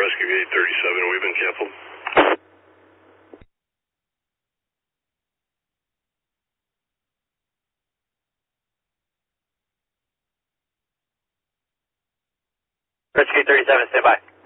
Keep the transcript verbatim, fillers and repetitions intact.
Rescue eight thirty-seven, we've been canceled. Rescue thirty-seven, stand by.